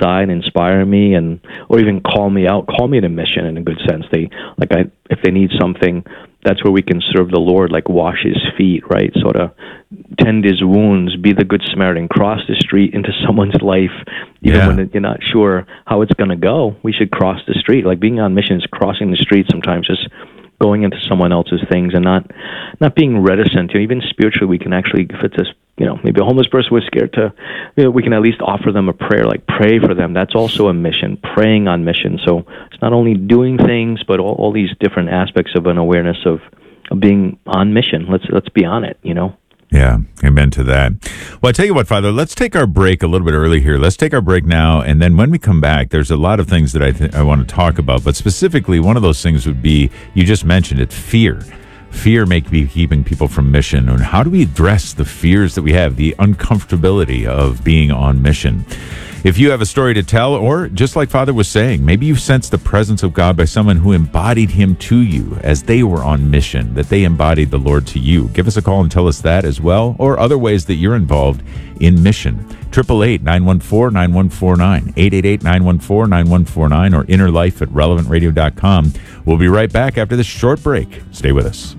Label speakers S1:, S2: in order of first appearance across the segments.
S1: aside, inspire me, or even call me to mission in a good sense. If they need something, that's where we can serve the Lord, like wash his feet, right? Sort of tend his wounds, be the good Samaritan, cross the street into someone's life, even when you're not sure how it's going to go. We should cross the street. Like being on mission is crossing the street sometimes, just going into someone else's things and not being reticent. Even spiritually, we can actually, if it's maybe a homeless person was scared to, we can at least offer them a prayer, like pray for them. That's also a mission, praying on mission. So it's not only doing things, but all these different aspects of an awareness of being on mission. Let's be on it,
S2: Yeah, amen to that. Well, I tell you what, Father, let's take our break a little bit early here. Let's take our break now, and then when we come back, there's a lot of things that I want to talk about, but specifically one of those things would be, you just mentioned it, fear. Fear may be keeping people from mission, and how do we address the fears that we have, the uncomfortability of being on mission? If you have a story to tell, or just like Father was saying, maybe you sensed the presence of God by someone who embodied him to you as they were on mission, that they embodied the Lord to you. Give us a call and tell us that as well, or other ways that you're involved in mission. 888-914-9149, 888-914-9149, or innerlife@relevantradio.com. We'll be right back after this short break. Stay with us.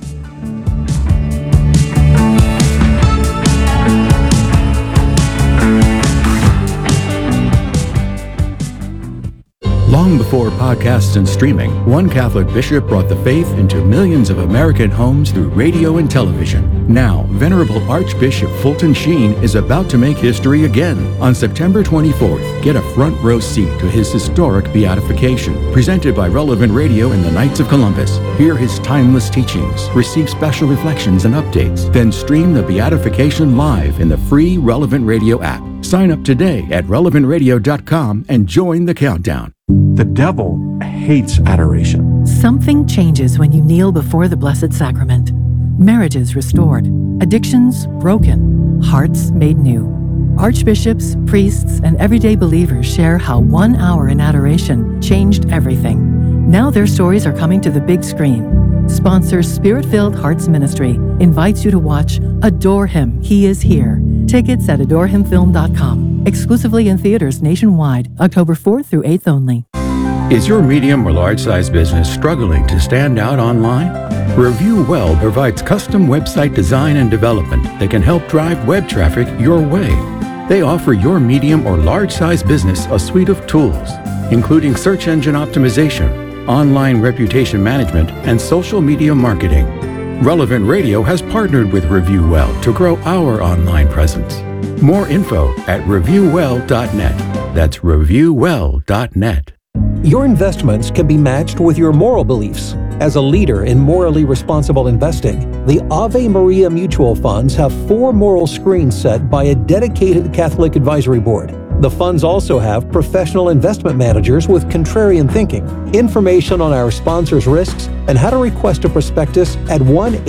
S3: Long before podcasts and streaming, one Catholic bishop brought the faith into millions of American homes through radio and television. Now, Venerable Archbishop Fulton Sheen is about to make history again. On September 24th, get a front row seat to his historic beatification, presented by Relevant Radio and the Knights of Columbus. Hear his timeless teachings, receive special reflections and updates, then stream the beatification live in the free Relevant Radio app. Sign up today at relevantradio.com and join the countdown.
S4: The devil hates adoration.
S5: Something changes when you kneel before the Blessed Sacrament. Marriages restored, addictions broken, hearts made new. Archbishops, priests, and everyday believers share how 1 hour in adoration changed everything. Now their stories are coming to the big screen. Sponsor Spirit-Filled Hearts Ministry invites you to watch Adore Him, He Is Here. Tickets at adorehimfilm.com. Exclusively in theaters nationwide, October 4th through 8th only.
S3: Is your medium or large-size business struggling to stand out online? Review Well provides custom website design and development that can help drive web traffic your way. They offer your medium or large-size business a suite of tools, including search engine optimization, online reputation management, and social media marketing. Relevant Radio has partnered with Review Well to grow our online presence. More info at reviewwell.net. That's reviewwell.net.
S6: Your investments can be matched with your moral beliefs. As a leader in morally responsible investing, the Ave Maria Mutual Funds have 4 moral screens set by a dedicated Catholic advisory board. The funds also have professional investment managers with contrarian thinking. Information on our sponsors' risks and how to request a prospectus at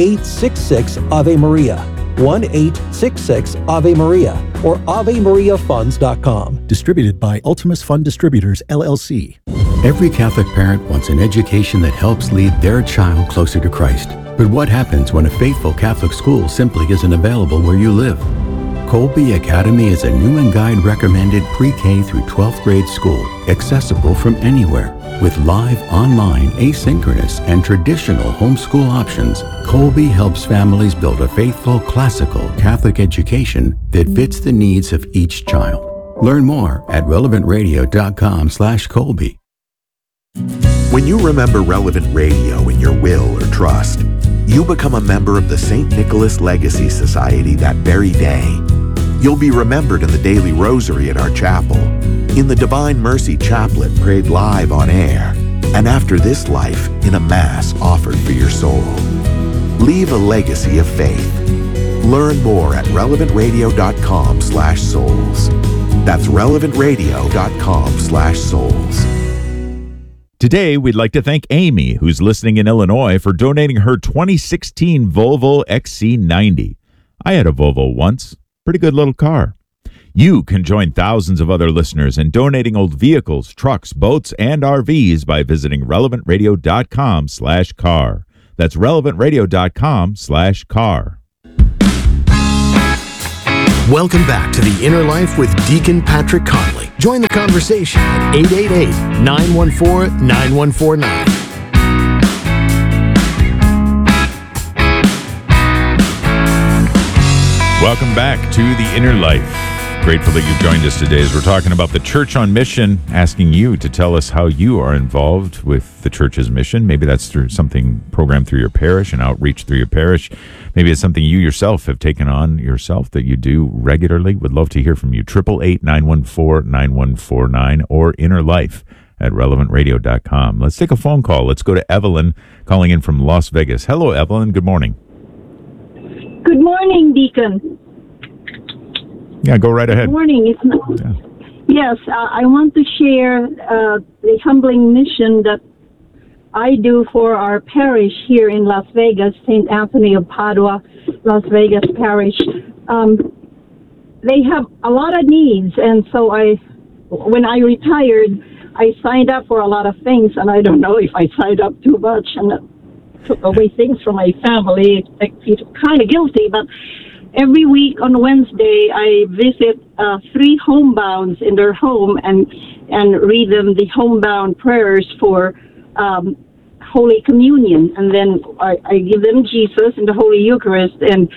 S6: 1-866-AVE-MARIA, 1-866-AVE-MARIA, or AveMariaFunds.com.
S7: Distributed by Ultimus Fund Distributors, LLC.
S3: Every Catholic parent wants an education that helps lead their child closer to Christ. But what happens when a faithful Catholic school simply isn't available where you live? Colby Academy is a Newman Guide recommended pre-K through 12th grade school, accessible from anywhere. With live, online, asynchronous, and traditional homeschool options, Colby helps families build a faithful, classical Catholic education that fits the needs of each child. Learn more at relevantradio.com/Colby.
S8: When you remember Relevant Radio in your will or trust, you become a member of the St. Nicholas Legacy Society that very day. You'll be remembered in the daily rosary at our chapel, in the Divine Mercy Chaplet prayed live on air, and after this life in a Mass offered for your soul. Leave a legacy of faith. Learn more at relevantradio.com/souls. That's relevantradio.com/souls.
S2: Today, we'd like to thank Amy, who's listening in Illinois, for donating her 2016 Volvo XC90. I had a Volvo once. Pretty good little car. You can join thousands of other listeners in donating old vehicles, trucks, boats, and RVs by visiting relevantradio.com/car. That's relevantradio.com/car.
S9: Welcome back to The Inner Life with Deacon Patrick Conley. Join the conversation at 888-914-9149.
S2: Welcome back to The Inner Life. Grateful that you've joined us today as we're talking about the Church on Mission, asking you to tell us how you are involved with the church's mission. Maybe that's through something programmed through your parish and outreach through your parish. Maybe it's something you yourself have taken on yourself that you do regularly. Would love to hear from you. 888-914-9149 or innerlife@relevantradio.com. Let's take a phone call. Let's go to Evelyn calling in from Las Vegas. Hello, Evelyn. Good morning.
S10: Good morning, Deacon.
S2: Yeah, go right ahead.
S10: Good morning. Yes, I want to share the humbling mission that I do for our parish here in Las Vegas, St. Anthony of Padua, Las Vegas Parish. They have a lot of needs, and so when I retired, I signed up for a lot of things, and I don't know if I signed up too much and took away things from my family. I feel kind of guilty, but every week on Wednesday, I visit 3 homebounds in their home and read them the homebound prayers for Holy Communion, and then I give them Jesus in the Holy Eucharist, and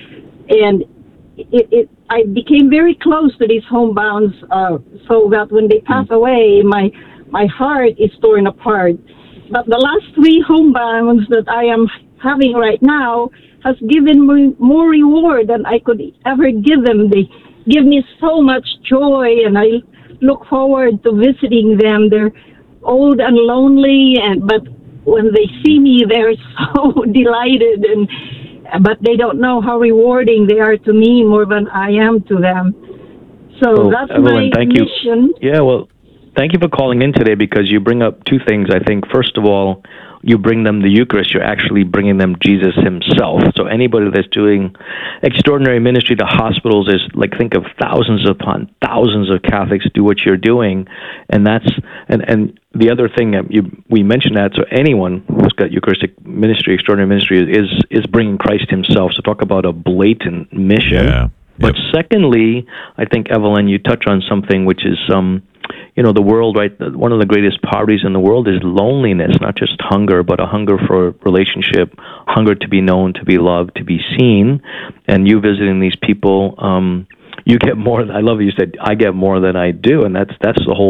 S10: I became very close to these homebounds, so that when they pass away, my heart is torn apart. But the last 3 homebounds that I am having right now has given me more reward than I could ever give them. They give me so much joy, and I look forward to visiting them. They're old and lonely, but when they see me, they're so delighted, but they don't know how rewarding they are to me more than I am to them. So that's
S1: Evelyn,
S10: my mission.
S1: Yeah, well, thank you for calling in today, because you bring up 2 things. I think, first of all, you bring them the Eucharist, you're actually bringing them Jesus himself. So anybody that's doing extraordinary ministry to hospitals is like, think of thousands upon thousands of Catholics do what you're doing. And that's, and the other thing that we mentioned that, so anyone who's got Eucharistic ministry, extraordinary ministry is bringing Christ himself. So talk about a blatant mission.
S2: Yeah.
S1: But secondly, I think, Evelyn, you touch on something which is, the world, right? One of the greatest poverties in the world is loneliness, not just hunger, but a hunger for relationship, hunger to be known, to be loved, to be seen. And you visiting these people, you get more. I love that you said, I get more than I do. And that's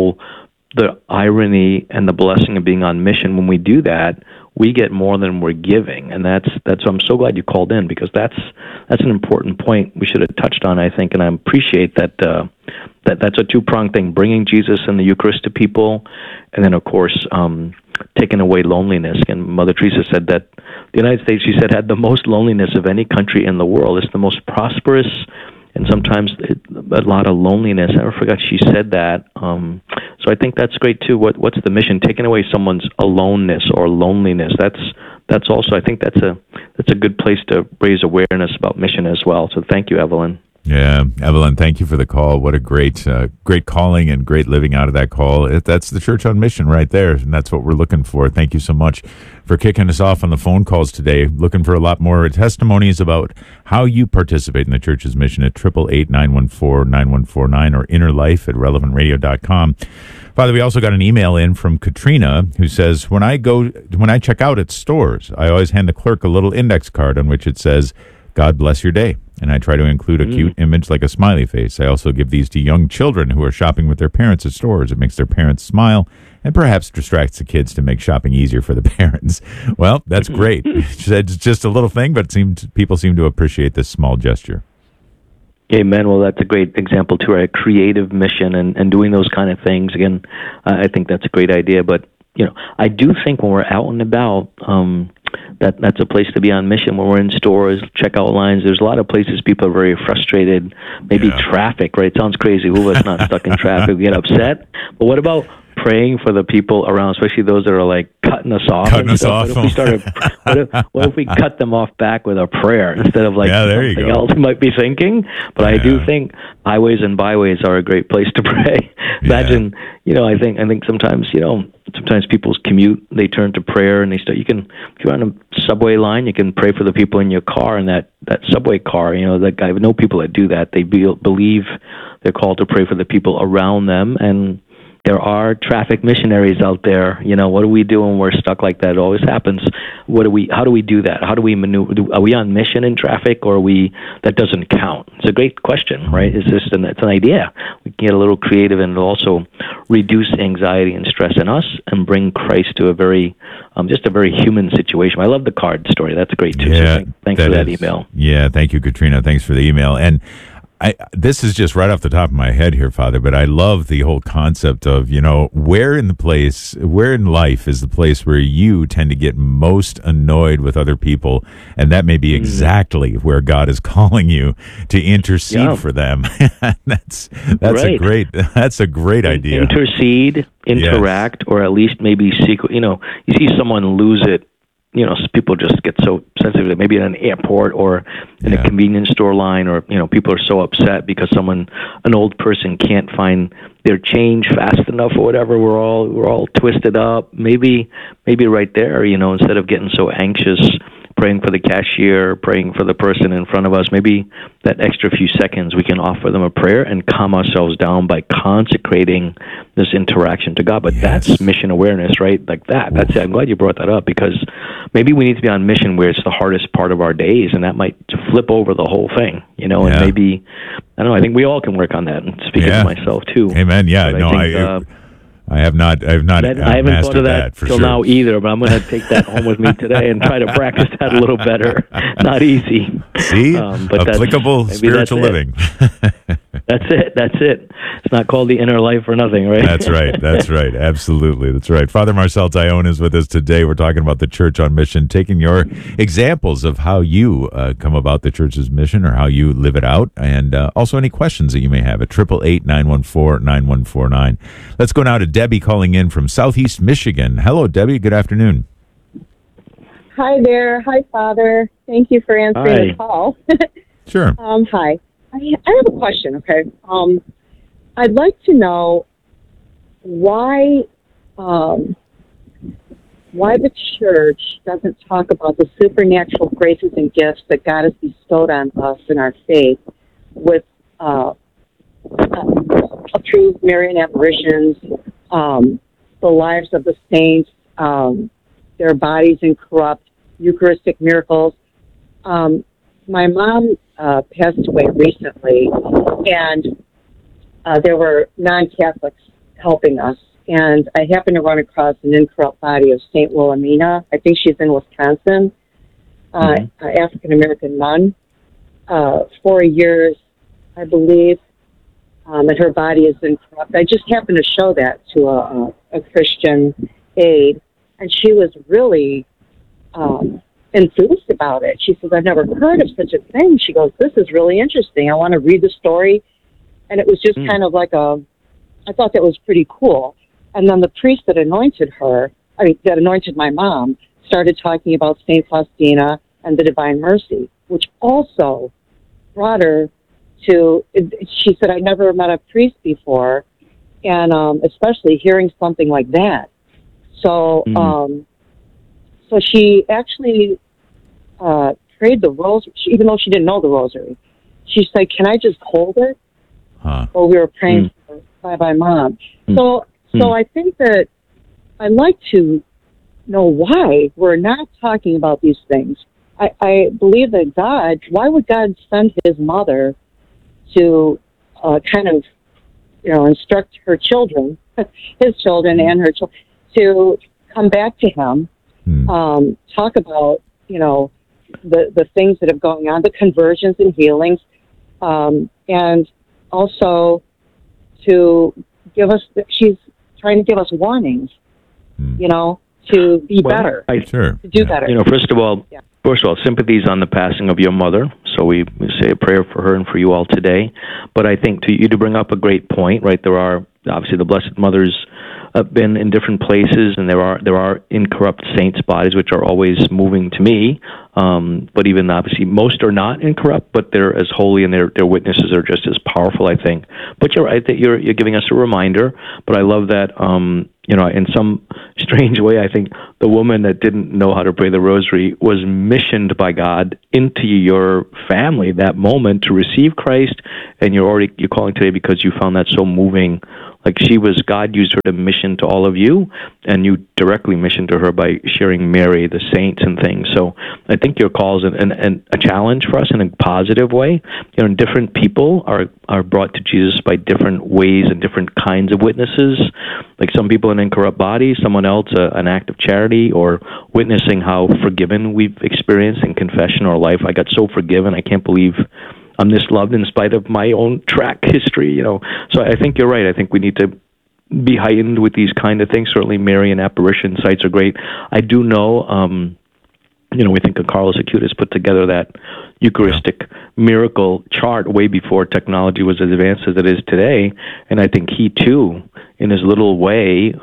S1: the irony and the blessing of being on mission. When we do that, we get more than we're giving, and that's. I'm so glad you called in, because that's an important point we should have touched on, I think, and I appreciate that. That's a 2-pronged thing: bringing Jesus and the Eucharist to people, and then, of course, taking away loneliness. And Mother Teresa said that the United States, she said, had the most loneliness of any country in the world. It's the most prosperous, and sometimes a lot of loneliness. I never forgot she said that. So I think that's great too. What's the mission? Taking away someone's aloneness or loneliness. That's also, I think that's a good place to raise awareness about mission as well. So thank you, Evelyn.
S2: Yeah, Evelyn, thank you for the call. What a great calling and great living out of that call. That's the Church on Mission right there, and that's what we're looking for. Thank you so much for kicking us off on the phone calls today. Looking for a lot more testimonies about how you participate in the Church's mission at 888-914-9149 or innerlife@relevantradio.com. Father, we also got an email in from Katrina who says, when I check out at stores, I always hand the clerk a little index card on which it says, "God bless your day." And I try to include a cute image like a smiley face. I also give these to young children who are shopping with their parents at stores. It makes their parents smile and perhaps distracts the kids to make shopping easier for the parents. Well, that's great. It's just a little thing, but people seem to appreciate this small gesture.
S1: Amen. Well, that's a great example, too, right? A creative mission and doing those kind of things. Again, I think that's a great idea. But, I do think when we're out and about, that's a place to be on mission. When we're in stores, checkout lines, there's a lot of places people are very frustrated. Maybe traffic, right? It sounds crazy. Who of us not stuck in traffic? We get upset. But what about praying for the people around, especially those that are like cutting us off? What if we cut them off back with a prayer instead of something else we might be thinking? But I do think highways and byways are a great place to pray. Imagine, I think sometimes, it's sometimes people's commute, they turn to prayer and they start. If you're on a subway line, you can pray for the people in your car, and that subway car. I know people that do that. They believe they're called to pray for the people around them, and there are traffic missionaries out there. What do we do when we're stuck like that? It always happens. How do we do that? How do we maneuver? Are we on mission in traffic, or that doesn't count? It's a great question, right? It's an idea. We can get a little creative and also reduce anxiety and stress in us and bring Christ to a very human situation. I love the card story. That's great too.
S2: Yeah,
S1: so thanks for that email.
S2: Yeah, thank you, Katrina. Thanks for the email. And this is just right off the top of my head here, Father, but I love the whole concept of, where in life is the place where you tend to get most annoyed with other people, and that may be exactly where God is calling you to intercede for them. That's a great idea.
S1: Intercede, interact, or at least maybe secret. You see someone lose it. People just get so sensitive. Maybe in an airport or in a convenience store line, or people are so upset because an old person can't find their change fast enough or whatever. We're all twisted up. Maybe right there, instead of getting so anxious, praying for the cashier, praying for the person in front of us, maybe that extra few seconds we can offer them a prayer and calm ourselves down by consecrating this interaction to God. But that's mission awareness, right? Like that. That's it. I'm glad you brought that up, because maybe we need to be on mission where it's the hardest part of our days, and that might flip over the whole thing, and maybe, I don't know, I think we all can work on that, and speaking for myself too.
S2: Amen. Yeah, but I have not. I haven't
S1: thought of that till now either, but I'm going to take that home with me today and try to practice that a little better. Not easy.
S2: See, but applicable spiritual living.
S1: That's it. It's not called the inner life for nothing, right?
S2: That's right. Absolutely. That's right. Father Marcel Taillon is with us today. We're talking about the Church on Mission, taking your examples of how you come about the church's mission or how you live it out, and also any questions that you may have at 888-914-9149. Let's go now to Debbie calling in from Southeast Michigan. Hello, Debbie. Good afternoon.
S11: Hi there. Hi, Father. Thank you for answering the call.
S2: Sure.
S11: Hi. I have a question, okay? I'd like to know why the church doesn't talk about the supernatural graces and gifts that God has bestowed on us in our faith with approved Marian apparitions, the lives of the saints, their bodies incorrupt, Eucharistic miracles. My mom passed away recently, and there were non-Catholics helping us. And I happened to run across an incorrupt body of St. Wilhelmina. I think she's in Wisconsin, an African-American nun, 4 years, I believe, and her body is incorrupt. I just happened to show that to a Christian aide, and she was really enthused about it. She says, I've never heard of such a thing. She goes, this is really interesting. I want to read the story. And it was just kind of like I thought that was pretty cool. And then the priest that anointed that anointed my mom, started talking about St. Faustina and the Divine Mercy, which also brought her to, she said, I never met a priest before, and especially hearing something like that. So, so she actually prayed the rosary, even though she didn't know the rosary. She said, can I just hold it? While we were praying for Bye-Bye Mom. So I think that I'd like to know why we're not talking about these things. I believe that why would God send his mother to kind of, instruct her children, his children and her children, to come back to him, talk about, the things that have going on, the conversions and healings, and also to give us, she's trying to give us warnings, to be better, to do better.
S1: First of all, sympathies on the passing of your mother. So we say a prayer for her and for you all today. But I think to bring up a great point, right? There are obviously the Blessed Mother's been in different places, and there are incorrupt saints' bodies which are always moving to me. But even obviously most are not incorrupt, but they're as holy, and their witnesses are just as powerful, I think. But you're right that you're giving us a reminder. But I love that in some strange way, I think the woman that didn't know how to pray the rosary was missioned by God into your family that moment to receive Christ, and you're calling today because you found that so moving. Like God used her to mission to all of you, and you directly missioned to her by sharing Mary, the saints, and things. So I think your call is a challenge for us in a positive way. Different people are brought to Jesus by different ways and different kinds of witnesses. Like some people an incorrupt body, someone else an act of charity, or witnessing how forgiven we've experienced in confession or life. I got so forgiven, I can't believe I'm this loved in spite of my own track history, So I think you're right. I think we need to be heightened with these kind of things. Certainly Marian apparition sites are great. I do know, we think of Carlos Acutis put together that Eucharistic miracle chart way before technology was as advanced as it is today. And I think he, too, in his little way,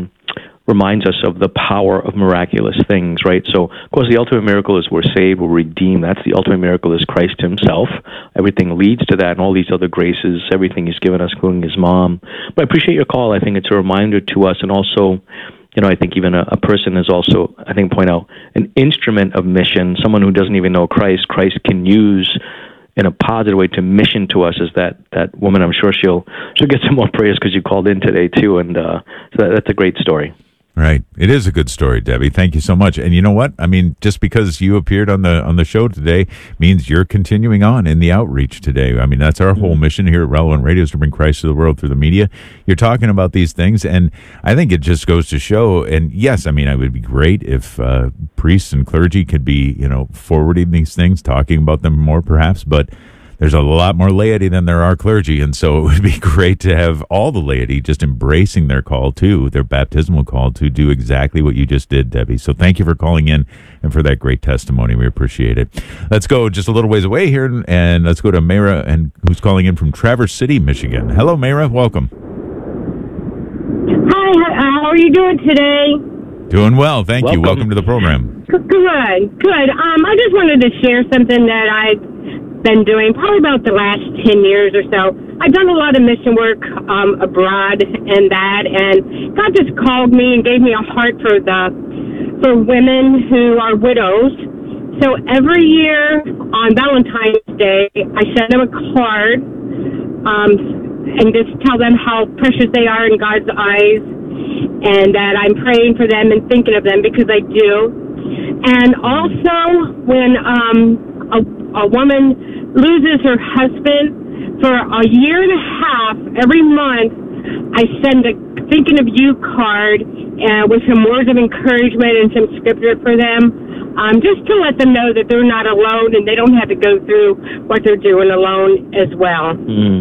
S1: reminds us of the power of miraculous things, right? So, of course, the ultimate miracle is we're saved, we're redeemed. That's the ultimate miracle is Christ himself. Everything leads to that, and all these other graces, everything he's given us, including his mom. But I appreciate your call. I think it's a reminder to us, and also, I think even a person is also, point out, an instrument of mission, someone who doesn't even know Christ can use in a positive way to mission to us as that woman. I'm sure she'll get some more prayers because you called in today, too, and so that's a great story.
S2: Right. It is a good story, Debbie. Thank you so much. And you know what? I mean, just because you appeared on the show today means you're continuing on in the outreach today. I mean, that's our whole mission here at Relevant Radio, is to bring Christ to the world through the media. You're talking about these things, and I think it just goes to show, and yes, I mean, it would be great if priests and clergy could be, forwarding these things, talking about them more perhaps, but there's a lot more laity than there are clergy, and so it would be great to have all the laity just embracing their call too, their baptismal call to do exactly what you just did, Debbie. So thank you for calling in and for that great testimony. We appreciate it. Let's go just a little ways away here, and let's go to Mayra, who's calling in from Traverse City, Michigan. Hello, Mayra. Welcome.
S12: Hi. How are you doing today?
S2: Doing well, thank you. Welcome to the program.
S12: Good. I just wanted to share something that I've been doing probably about the last 10 years or so. I've done a lot of mission work abroad and God just called me and gave me a heart for women who are widows. So every year on Valentine's Day, I send them a card and just tell them how precious they are in God's eyes, and that I'm praying for them and thinking of them, because I do. And also, when a woman loses her husband, for a year and a half, every month, I send a thinking of you card with some words of encouragement and some scripture for them, just to let them know that they're not alone and they don't have to go through what they're doing alone as well.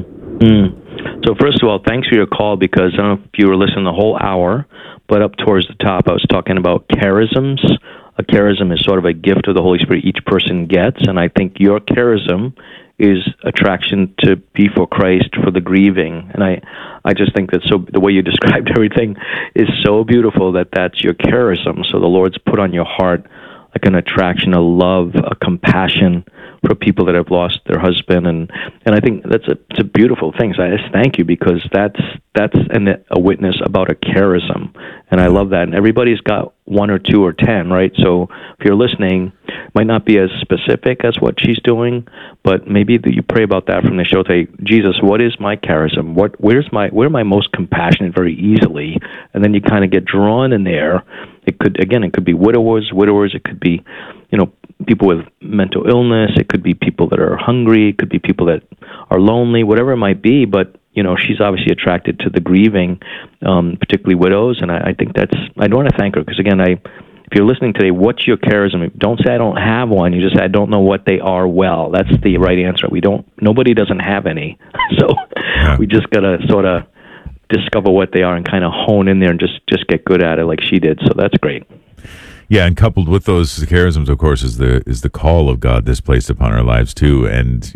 S1: So first of all, thanks for your call, because I don't know if you were listening the whole hour, but up towards the top, I was talking about charisms. A charism is sort of a gift of the Holy Spirit each person gets, and I think your charism is attraction to be for Christ, for the grieving. And I just think that the way you described everything is so beautiful, that's your charism. So the Lord's put on your heart like an attraction, a love, a compassion for people that have lost their husband, and I think it's a beautiful thing. So I just thank you, because that's a witness about a charism, and I love that. And everybody's got 1 or 2 or 10, right? So if you're listening, it might not be as specific as what she's doing, but maybe you pray about that from the show. Say, Jesus, what is my charism? Where am I most compassionate very easily? And then you kind of get drawn in there. It could be widowers. It could be, people with mental illness. It could be people that are hungry. It could be people that are lonely, whatever it might be. But, she's obviously attracted to the grieving, particularly widows. And I think I want to thank her, because, again, if you're listening today, what's your charism? Don't say I don't have one. You just say I don't know what they are well. That's the right answer. Nobody doesn't have any. So we just got to sort of discover what they are and kind of hone in there and just get good at it like she did. So that's great.
S2: Yeah, and coupled with those charisms, of course, is the call of God that's placed upon our lives too. And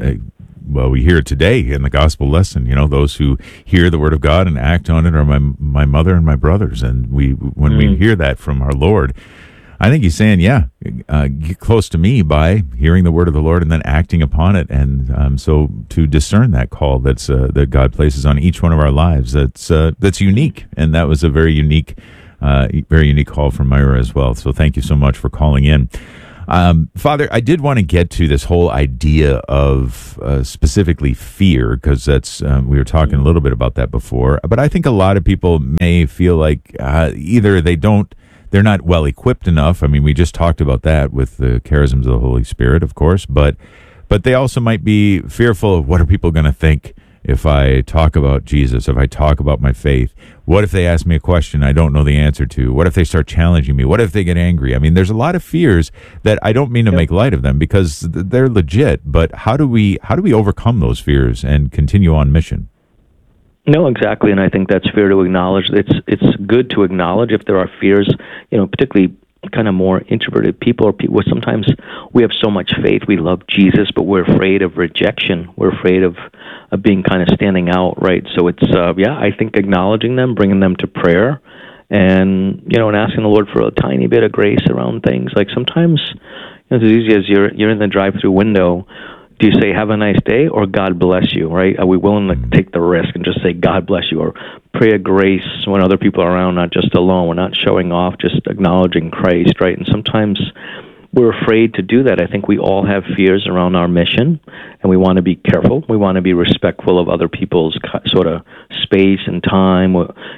S2: we hear it today in the gospel lesson. Those who hear the word of God and act on it are my mother and my brothers. And when we hear that from our Lord, I think he's saying, get close to me by hearing the word of the Lord and then acting upon it. And so to discern that call that God places on each one of our lives, that's unique. And that was a very unique call from Myra as well. So thank you so much for calling in. Father, I did want to get to this whole idea of specifically fear, because that's we were talking a little bit about that before. But I think a lot of people may feel like either they're not well equipped enough. I mean, we just talked about that with the charisms of the Holy Spirit, of course, but they also might be fearful of what are people going to think if I talk about Jesus, if I talk about my faith. What if they ask me a question I don't know the answer to? What if they start challenging me? What if they get angry? I mean, there's a lot of fears that I don't mean to make light of them because they're legit, but how do we overcome those fears and continue on mission?
S1: No, exactly, and I think that's fair to acknowledge. It's good to acknowledge if there are fears, particularly kind of more introverted people or people. Sometimes we have so much faith, we love Jesus, but we're afraid of rejection. We're afraid of being kind of standing out, right? So it's I think acknowledging them, bringing them to prayer, and and asking the Lord for a tiny bit of grace around things. Like sometimes it's as easy as you're in the drive-through window. Do you say, have a nice day, or God bless you, right? Are we willing to take the risk and just say, God bless you, or pray a grace when other people are around, not just alone? We're not showing off, just acknowledging Christ, right? And sometimes we're afraid to do that. I think we all have fears around our mission, and we want to be careful. We want to be respectful of other people's sort of space and time,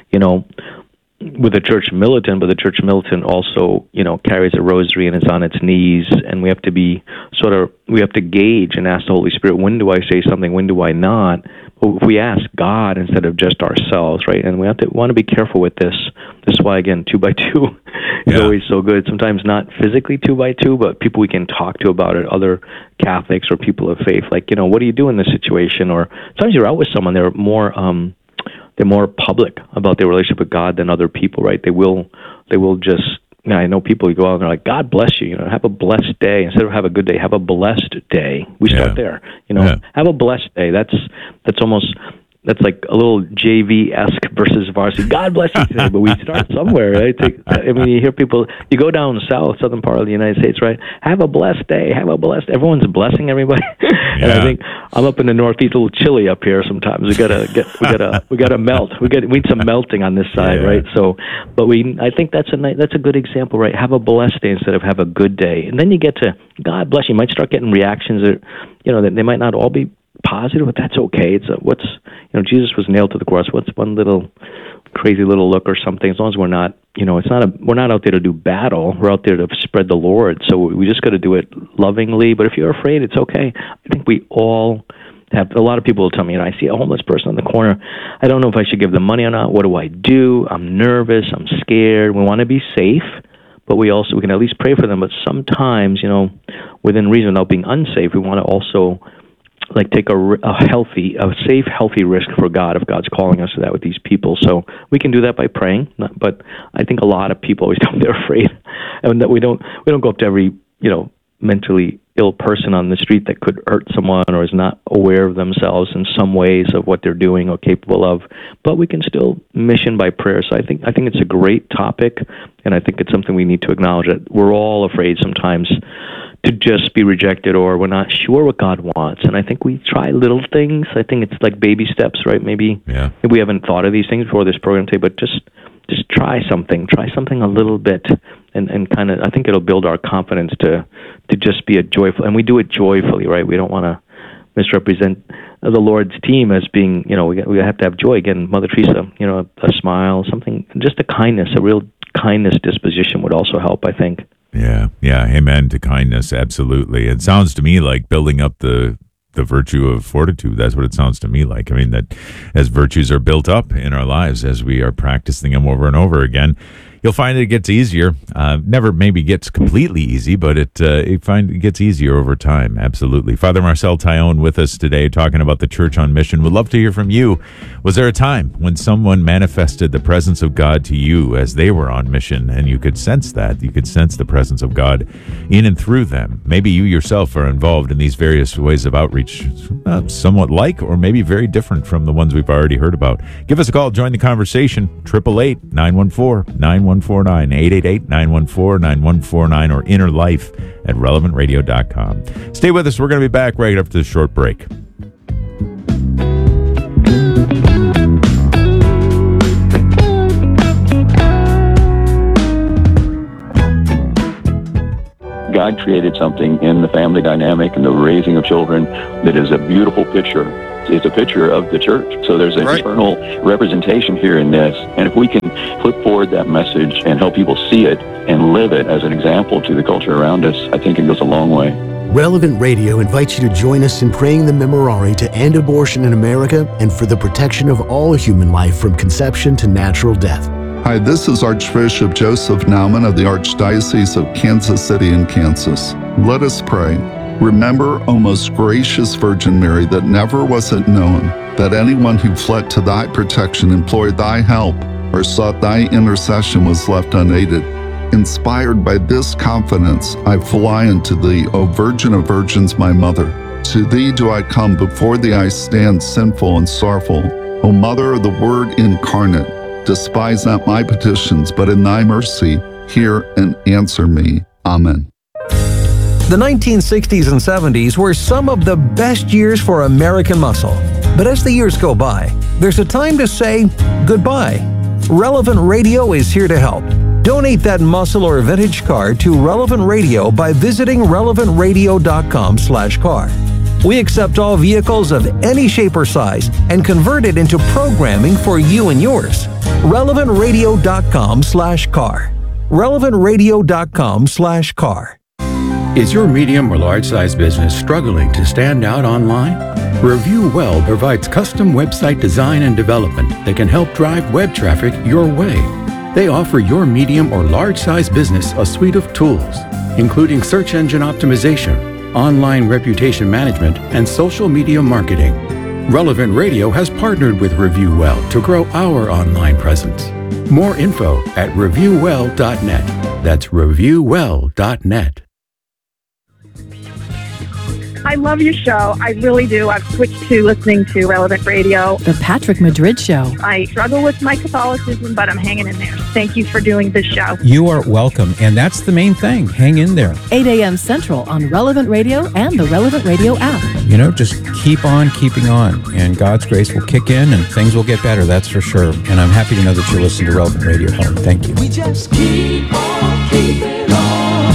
S1: with the church militant, but the church militant also, carries a rosary and is on its knees, and we have to be we have to gauge and ask the Holy Spirit, when do I say something, when do I not? But if we ask God instead of just ourselves, right? And we want to be careful with this. This is why, again, 2x2 is always so good. Sometimes not physically 2x2, but people we can talk to about it, other Catholics or people of faith. Like, what do you do in this situation? Or sometimes you're out with someone, they're more public about their relationship with God than other people, right? They will just, I know people who go out and they're like, God bless you, have a blessed day. Instead of have a good day, have a blessed day. We start there, have a blessed day. That's almost, that's like a little JV-esque versus varsity. God bless you today, but we start somewhere, right? You hear people, you go down southern part of the United States, right? Have a blessed day, everyone's blessing everybody. And I think I'm up in the Northeast, a little chilly up here sometimes. We gotta melt. We need some melting on this side, right? So, but I think that's a good example, right? Have a blessed day instead of have a good day. And then you get to God bless you. You might start getting reactions that, that they might not all be positive, but that's okay. It's Jesus was nailed to the cross. What's one little crazy little look or something? As long as we're not, we're not out there to do battle. We're out there to spread the Lord. So we just got to do it lovingly. But if you're afraid, it's okay. I think we all have. A lot of people will tell me, I see a homeless person on the corner. I don't know if I should give them money or not. What do I do? I'm nervous. I'm scared. We want to be safe, but we can at least pray for them. But sometimes, within reason, without being unsafe, we want to also take a safe, healthy risk for God if God's calling us to that with these people. So we can do that by praying. But I think a lot of people always tell me they're afraid, and that we don't go up to every mentally ill person on the street that could hurt someone or is not aware of themselves in some ways of what they're doing or capable of. But we can still mission by prayer. So I think it's a great topic, and I think it's something we need to acknowledge, that we're all afraid sometimes to just be rejected, or we're not sure what God wants. And I think we try little things. I think it's like baby steps, right? Maybe we haven't thought of these things before this program today, but just try something a little bit, and kind of, I think it'll build our confidence to just be a joyful, and we do it joyfully, right? We don't want to misrepresent the Lord's team as being, we have to have joy. Again, Mother Teresa, a smile, something, just a kindness, a real kindness disposition would also help, I think.
S2: Yeah. Amen to kindness. Absolutely. It sounds to me like building up the virtue of fortitude. That's what it sounds to me like. I mean, that as virtues are built up in our lives, as we are practicing them over and over again, you'll find it gets easier. Never maybe gets completely easy, but it gets easier over time. Absolutely. Father Marcel Taillon with us today, talking about the Church on Mission. Would love to hear from you. Was there a time when someone manifested the presence of God to you as they were on mission, and you could sense that? You could sense the presence of God in and through them. Maybe you yourself are involved in these various ways of outreach, somewhat like or maybe very different from the ones we've already heard about. Give us a call. Join the conversation. 888-914-9114. 888-9149, 888-914-9149, or innerlife@relevantradio.com. Stay with us. We're going to be back right after this short break.
S13: God created something in the family dynamic and the raising of children that is a beautiful picture. It's a picture of the church. So there's an eternal representation here in this. And if we can flip forward that message and help people see it and live it as an example to the culture around us, I think it goes a long way.
S9: Relevant Radio invites you to join us in praying the Memorare to end abortion in America and for the protection of all human life from conception to natural death.
S14: Hi, this is Archbishop Joseph Naumann of the Archdiocese of Kansas City in Kansas. Let us pray. Remember, O most gracious Virgin Mary, that never was it known that anyone who fled to thy protection, implored thy help, or sought thy intercession was left unaided. Inspired by this confidence, I fly unto thee, O Virgin of Virgins, my Mother. To thee do I come, before thee I stand sinful and sorrowful. O Mother of the Word incarnate, despise not my petitions, but in thy mercy hear and answer me. Amen.
S6: The 1960s and 70s were some of the best years for American muscle. But as the years go by, there's a time to say goodbye. Relevant Radio is here to help. Donate that muscle or vintage car to Relevant Radio by visiting relevantradio.com/car. We accept all vehicles of any shape or size and convert it into programming for you and yours. relevantradio.com/car. relevantradio.com/car.
S3: Is your medium or large size business struggling to stand out online? Review Well provides custom website design and development that can help drive web traffic your way. They offer your medium or large size business a suite of tools, including search engine optimization, online reputation management, and social media marketing. Relevant Radio has partnered with Review Well to grow our online presence. More info at reviewwell.net. That's reviewwell.net.
S15: I love your show. I really do. I've switched to listening to Relevant Radio.
S5: The Patrick Madrid Show.
S15: I struggle with my Catholicism, but I'm hanging in there. Thank you for doing this show.
S16: You are welcome, and that's the main thing. Hang in there.
S5: 8 a.m. Central on Relevant Radio and the Relevant Radio app.
S16: You know, just keep on keeping on, and God's grace will kick in, and things will get better, that's for sure. And I'm happy to know that you're listening to Relevant Radio Home. Thank you.
S17: We just keep on keeping on.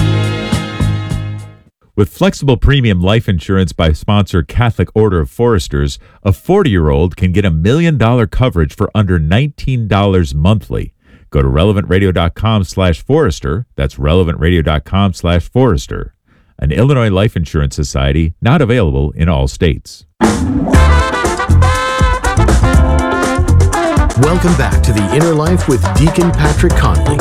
S2: With flexible premium life insurance by sponsor Catholic Order of Foresters, a 40-year-old can get $1 million coverage for under $19 monthly. Go to relevantradio.com/Forester. That's relevantradio.com/Forester. An Illinois Life Insurance Society, not available in all states.
S9: Welcome back to The Inner Life with Deacon Patrick Conley.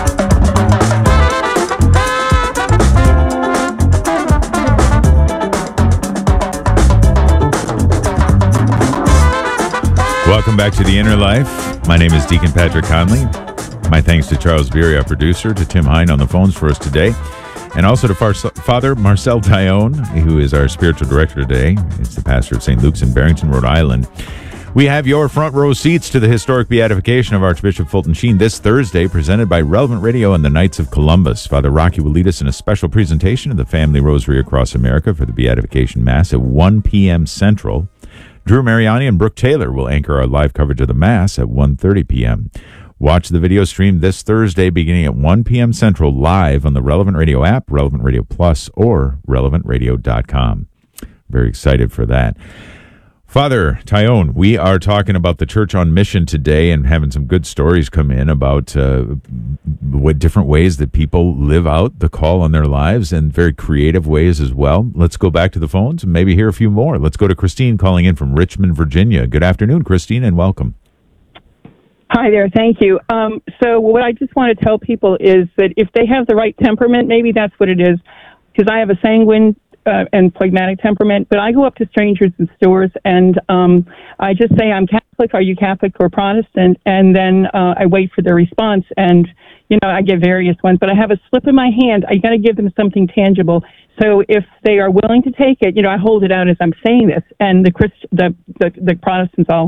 S2: Welcome back to The Inner Life. My name is Deacon Patrick Conley. My thanks to Charles Beery, our producer, to Tim Hine on the phones for us today, and also to Father Marcel Tyone, who is our spiritual director today. It's the pastor of St. Luke's in Barrington, Rhode Island. We have your front row seats to the historic beatification of Archbishop Fulton Sheen this Thursday, presented by Relevant Radio and the Knights of Columbus. Father Rocky will lead us in a special presentation of the Family Rosary across America for the Beatification Mass at 1 p.m. Central. Drew Mariani and Brooke Taylor will anchor our live coverage of the Mass at 1:30 p.m. Watch the video stream this Thursday beginning at 1 p.m. Central live on the Relevant Radio app, Relevant Radio Plus, or relevantradio.com. Very excited for that. Father Tyone, we are talking about the Church on Mission today and having some good stories come in about what different ways that people live out the call on their lives, and very creative ways as well. Let's go back to the phones and maybe hear a few more. Let's go to Christine calling in from Richmond, Virginia. Good afternoon, Christine, and welcome.
S18: Hi there. Thank you. So what I just want to tell people is that if they have the right temperament, maybe that's what it is, because I have a sanguine and phlegmatic temperament, but I go up to strangers in stores and I just say, I'm Catholic, are you Catholic or Protestant? And then I wait for their response, and I get various ones, but I have a slip in my hand. I got to give them something tangible. So if they are willing to take it, I hold it out as I'm saying this, and the Protestants all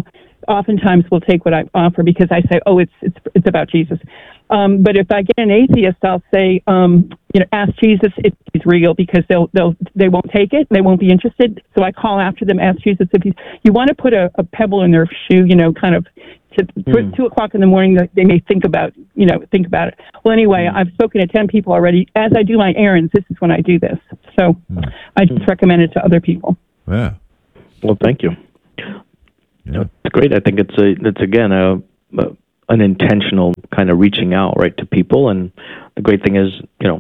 S18: oftentimes will take what I offer because I say, oh, it's about Jesus. But if I get an atheist, I'll say, ask Jesus if he's real, because they won't take it, they won't be interested. So I call after them, ask Jesus if you want to put a pebble in their shoe, kind of to 2:00 in the morning, they may think about it. Well, anyway, I've spoken to 10 people already. As I do my errands, this is when I do this. So I just recommend it to other people.
S2: Yeah.
S1: Well, thank you. Yeah. It's great. I think it's again an intentional kind of reaching out, right, to people. And the great thing is,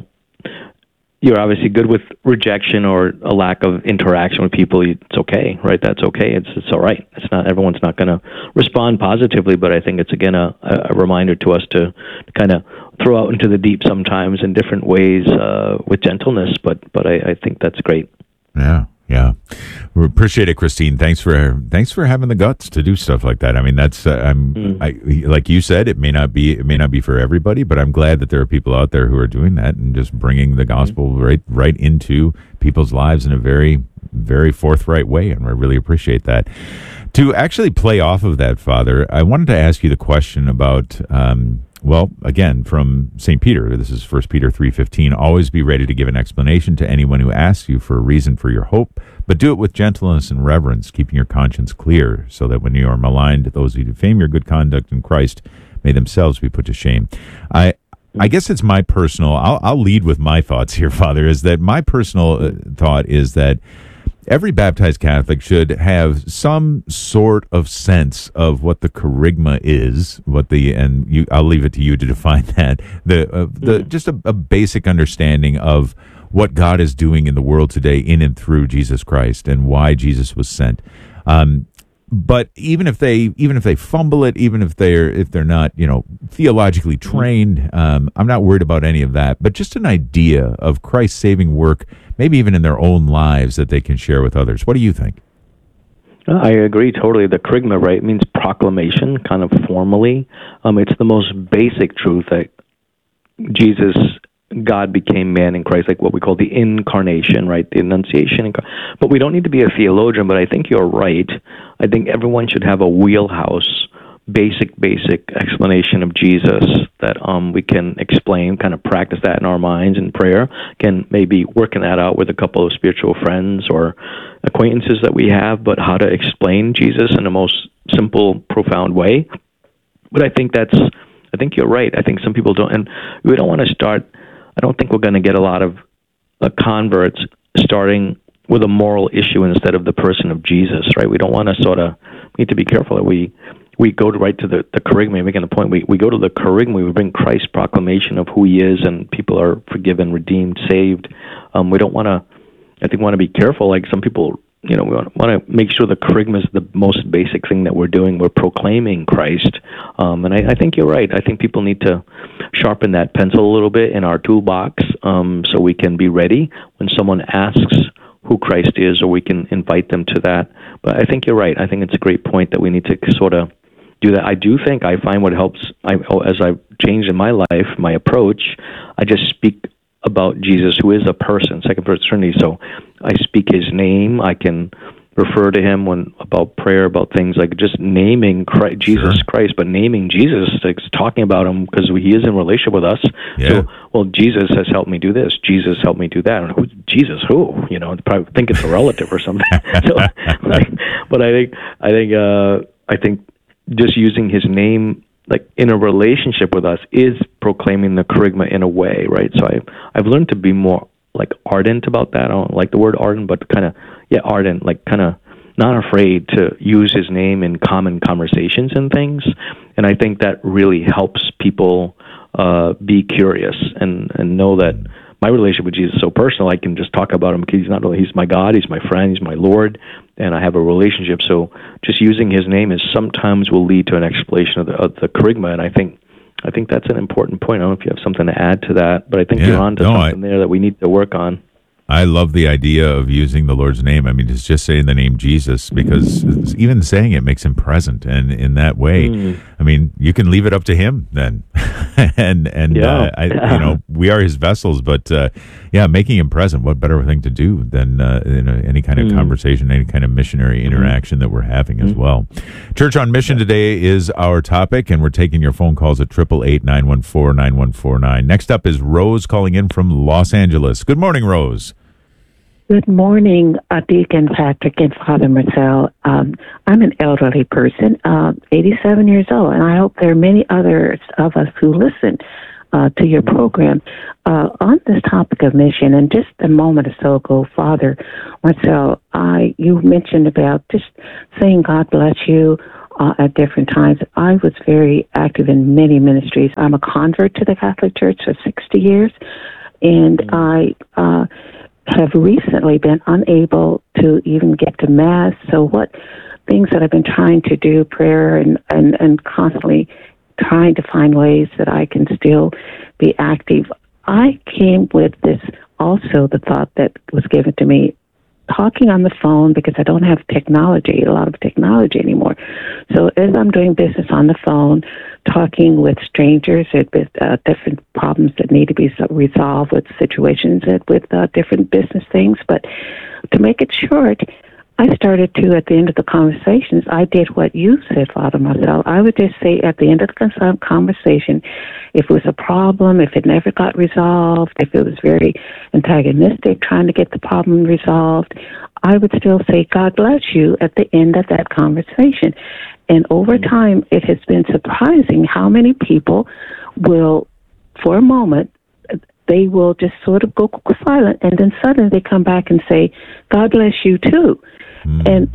S1: you're obviously good with rejection or a lack of interaction with people. It's okay, right? That's okay. It's all right. It's not, everyone's not going to respond positively, but I think it's again a reminder to us to kind of throw out into the deep sometimes in different ways with gentleness. But I think that's great.
S2: Yeah. We appreciate it, Christine. Thanks for having the guts to do stuff like that. I mean, that's like you said, it may not be for everybody, but I'm glad that there are people out there who are doing that and just bringing the gospel right into people's lives in a very, very forthright way, and I really appreciate that. To actually play off of that, Father, I wanted to ask you the question about again, from St. Peter, this is 1 Peter 3:15, always be ready to give an explanation to anyone who asks you for a reason for your hope, but do it with gentleness and reverence, keeping your conscience clear, so that when you are maligned, those who defame your good conduct in Christ may themselves be put to shame. I guess it's my personal, I'll lead with my thoughts here, Father, is that my personal thought is that every baptized Catholic should have some sort of sense of what the kerygma is, I'll leave it to you to define that. Just a basic understanding of what God is doing in the world today in and through Jesus Christ and why Jesus was sent. But even if they fumble it, even if they're not, theologically trained, I'm not worried about any of that. But just an idea of Christ's saving work, maybe even in their own lives, that they can share with others. What do you think?
S1: I agree totally. The kerygma, right, means proclamation, kind of formally. It's the most basic truth that God became man in Christ, like what we call the incarnation, right? The Annunciation. But we don't need to be a theologian, but I think you're right. I think everyone should have a wheelhouse, basic explanation of Jesus that we can explain, kind of practice that in our minds in prayer, can maybe working that out with a couple of spiritual friends or acquaintances that we have, but how to explain Jesus in the most simple, profound way. But I think you're right. I think some people don't, and we don't want to start, I don't think we're going to get a lot of converts starting with a moral issue instead of the person of Jesus, right? We don't want to we need to be careful that we go right to the kerygma, making the point. We go to the kerygma, we bring Christ's proclamation of who he is, and people are forgiven, redeemed, saved. We don't want to, I think we want to be careful, like some people, we want to make sure the kerygma is the most basic thing that we're doing. We're proclaiming Christ. And I think you're right. I think people need to sharpen that pencil a little bit in our toolbox so we can be ready when someone asks who Christ is, or we can invite them to that. But I think you're right. I think it's a great point that we need to sort of do that. I do think I find what helps, as I've changed in my life, my approach, I just speak about Jesus, who is a person, second person Trinity. So I speak his name. I can refer to him about prayer, about things like just naming Christ, Jesus Christ, but naming Jesus, like talking about him because he is in relationship with us.
S2: Yeah.
S1: So, well, Jesus has helped me do this. Jesus helped me do that. And who's Jesus? Who? Probably think it's a relative or something. But I think just using his name, like in a relationship with us, is proclaiming the kerygma in a way, right? So I've learned to be more like ardent about that. I don't like the word ardent, but kind of, ardent, like kind of not afraid to use his name in common conversations and things. And I think that really helps people be curious and know that my relationship with Jesus is so personal. I can just talk about him because he's my God, he's my friend, he's my Lord, and I have a relationship. So just using his name sometimes will lead to an explanation of the kerygma. And I think that's an important point. I don't know if you have something to add to that, but I think you're on to something there that we need to work on.
S2: I love the idea of using the Lord's name. I mean, it's just saying the name Jesus, because even saying it makes him present. And in that way, I mean, you can leave it up to him then. and we are his vessels, but making him present. What better thing to do than any kind of conversation, any kind of missionary interaction that we're having as well. Church on Mission today is our topic, and we're taking your phone calls at 888-914-9149. Next up is Rose calling in from Los Angeles. Good morning, Rose.
S19: Good morning, Deacon Patrick and Father Marcel. I'm an elderly person, 87 years old, and I hope there are many others of us who listen to your program. On this topic of mission, and just a moment or so ago, Father Marcel, you mentioned about just saying God bless you at different times. I was very active in many ministries. I'm a convert to the Catholic Church for 60 years, and I have recently been unable to even get to Mass. So what things that I've been trying to do, prayer and constantly trying to find ways that I can still be active. I came with this also, the thought that was given to me, talking on the phone, because I don't have a lot of technology anymore. So as I'm doing business on the phone, talking with strangers with different problems that need to be resolved, with situations with different business things. But to make it short, I started to, at the end of the conversations, I did what you said, Father Marcel. I would just say at the end of the conversation, if it was a problem, if it never got resolved, if it was very antagonistic trying to get the problem resolved, I would still say, God bless you at the end of that conversation. And over time, it has been surprising how many people will, for a moment, they will just sort of go silent, and then suddenly they come back and say, God bless you too. And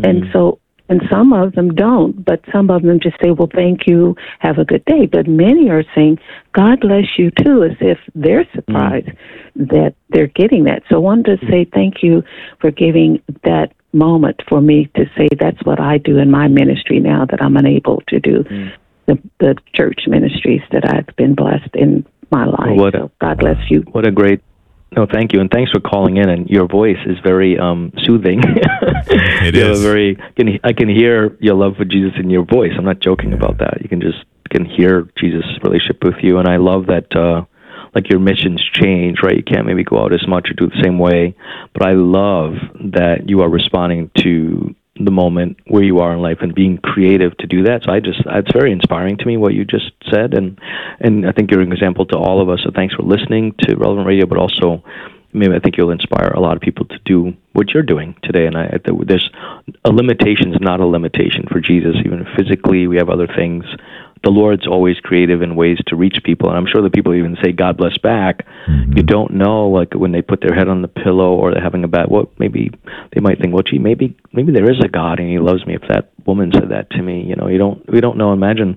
S19: some of them don't, but some of them just say, well, thank you, have a good day. But many are saying, God bless you too, as if they're surprised that they're getting that. So I wanted to say thank you for giving that moment for me to say that's what I do in my ministry now that I'm unable to do the church ministries that I've been blessed in my life. So God bless you.
S1: What a great... No, thank you, and thanks for calling in. And your voice is very soothing.
S2: It is.
S1: I can hear your love for Jesus in your voice. I'm not joking about that. You can hear Jesus' relationship with you, and I love that. Like your missions change, right? You can't maybe go out as much or do it the same way, but I love that you are responding to the moment where you are in life and being creative to do that. So it's very inspiring to me what you just said, and I think you're an example to all of us. So thanks for listening to Relevant Radio, but also maybe I think you'll inspire a lot of people to do what you're doing today. And there's a limitation is not a limitation for Jesus. Even physically, we have other things. The Lord's always creative in ways to reach people, and I'm sure the people even say God bless back. You don't know, like when they put their head on the pillow or they're having a bad, maybe they might think, well, gee, maybe there is a God and He loves me. If that woman said that to me, we don't know. Imagine,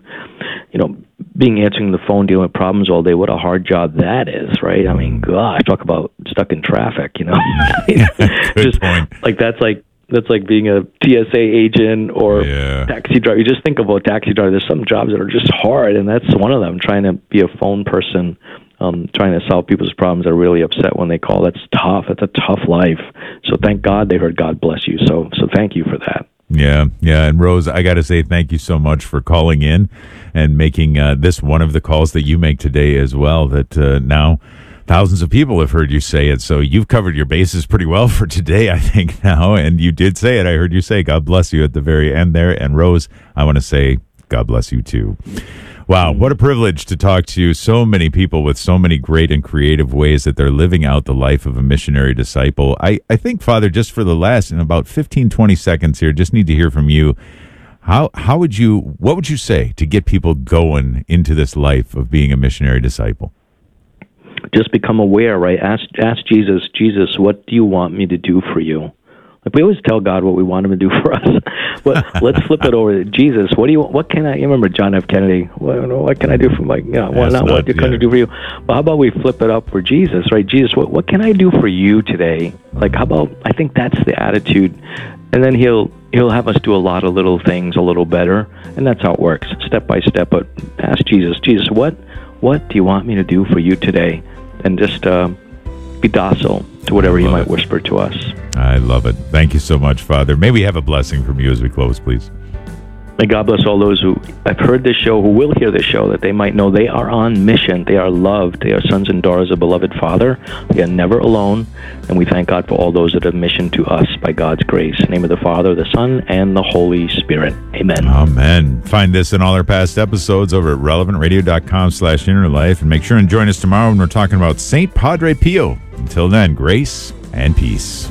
S1: answering the phone, dealing with problems all day. What a hard job that is, right? I mean, gosh, talk about stuck in traffic.
S2: Good point.
S1: That's like being a TSA agent or taxi driver. You just think about taxi driver. There's some jobs that are just hard, and that's one of them. Trying to be a phone person, trying to solve people's problems that are really upset when they call. That's tough. It's a tough life. So thank God they heard God bless you. So thank you for that.
S2: Yeah. And Rose, I got to say thank you so much for calling in and making this one of the calls that you make today as well, that now thousands of people have heard you say it. So you've covered your bases pretty well for today, I think, now. And you did say it. I heard you say God bless you at the very end there. And Rose, I want to say God bless you too. Wow, what a privilege to talk to so many people with so many great and creative ways that they're living out the life of a missionary disciple. I think, Father, just for the last, in about 15, 20 seconds here, just need to hear from you. What would you say to get people going into this life of being a missionary disciple?
S1: Just become aware, right? Ask Jesus, what do you want me to do for you? Like we always tell God what we want Him to do for us. But let's flip it over to Jesus. What can I? You remember John F. Kennedy? What can I do for what can I do for you? Well, how about we flip it up for Jesus, right? Jesus, what can I do for you today? Like, how about? I think that's the attitude, and then He'll have us do a lot of little things a little better, and that's how it works, step by step. But ask Jesus, what do you want me to do for you today? And just be docile to whatever He might whisper to us.
S2: I love it. Thank you so much, Father. May we have a blessing from you as we close, please.
S1: May God bless all those who have heard this show, who will hear this show, that they might know they are on mission. They are loved. They are sons and daughters of beloved Father. They are never alone. And we thank God for all those that have mission to us by God's grace. In the name of the Father, the Son, and the Holy Spirit. Amen.
S2: Amen. Find this and all our past episodes over at relevantradio.com/innerlife. And make sure and join us tomorrow when we're talking about St. Padre Pio. Until then, grace and peace.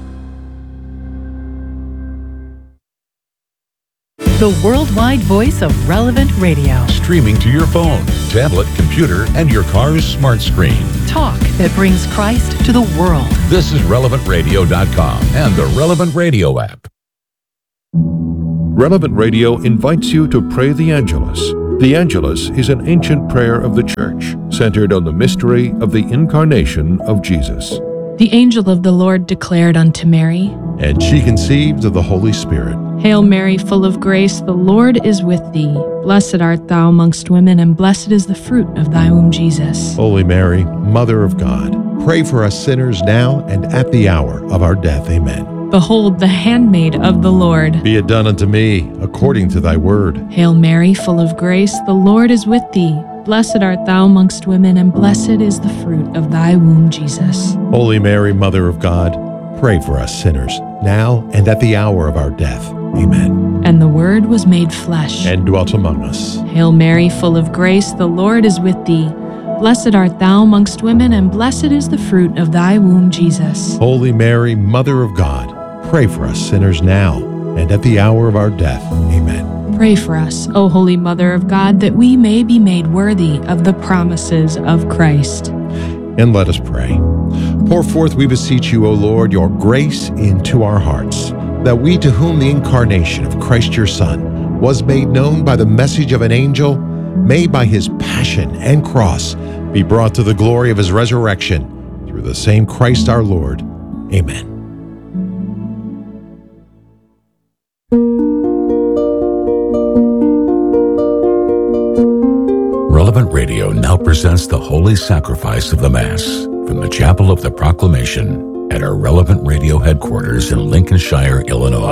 S5: The worldwide voice of Relevant Radio.
S20: Streaming to your phone, tablet, computer, and your car's smart screen.
S5: Talk that brings Christ to the world.
S20: This is relevantradio.com and the Relevant Radio app.
S21: Relevant Radio invites you to pray the Angelus. The Angelus is an ancient prayer of the Church, centered on the mystery of the incarnation of Jesus.
S22: The angel of the Lord declared unto Mary,
S21: And she conceived of the Holy Spirit.
S22: Hail Mary, full of grace, the Lord is with thee. Blessed art thou amongst women, and blessed is the fruit of thy womb, Jesus.
S21: Holy Mary, Mother of God, pray for us sinners now and at the hour of our death. Amen.
S22: Behold, the handmaid of the Lord.
S21: Be it done unto me according to thy word.
S22: Hail Mary, full of grace, the Lord is with thee. Blessed art thou amongst women, and blessed is the fruit of thy womb, Jesus.
S21: Holy Mary, Mother of God, pray for us sinners, now and at the hour of our death. Amen.
S22: And the Word was made flesh,
S21: and dwelt among us.
S22: Hail Mary, full of grace, the Lord is with thee. Blessed art thou amongst women, and blessed is the fruit of thy womb, Jesus.
S21: Holy Mary, Mother of God, pray for us sinners now and at the hour of our death. Amen.
S22: Pray for us, O Holy Mother of God, that we may be made worthy of the promises of Christ.
S21: And let us pray. Pour forth, we beseech you, O Lord, your grace into our hearts, that we, to whom the incarnation of Christ your Son was made known by the message of an angel, may by his passion and cross be brought to the glory of his resurrection, through the same Christ our Lord. Amen.
S20: Relevant Radio now presents the Holy Sacrifice of the Mass from the Chapel of the Proclamation at our Relevant Radio headquarters in Lincolnshire, Illinois.